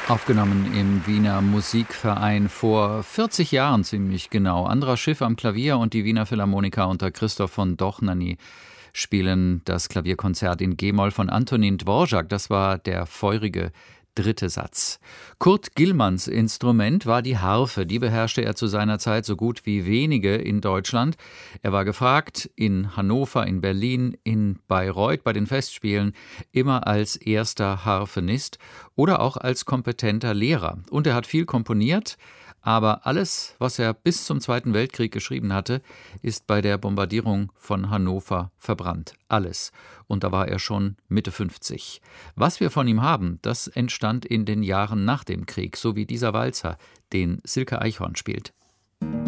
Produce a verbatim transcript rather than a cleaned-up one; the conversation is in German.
Aufgenommen im Wiener Musikverein vor vierzig Jahren ziemlich genau. Andras Schiff am Klavier und die Wiener Philharmoniker unter Christoph von Dohnanyi spielen das Klavierkonzert in G-Moll von Antonín Dvořák. Das war der feurige dritte Satz. Kurt Gillmanns Instrument war die Harfe. Die beherrschte er zu seiner Zeit so gut wie wenige in Deutschland. Er war gefragt in Hannover, in Berlin, in Bayreuth bei den Festspielen, immer als erster Harfenist oder auch als kompetenter Lehrer. Und er hat viel komponiert, aber alles, was er bis zum Zweiten Weltkrieg geschrieben hatte, ist bei der Bombardierung von Hannover verbrannt. Alles. Und da war er schon Mitte fünfzig. Was wir von ihm haben, das entstand in den Jahren nach dem Krieg, so wie dieser Walzer, den Silke Eichhorn spielt.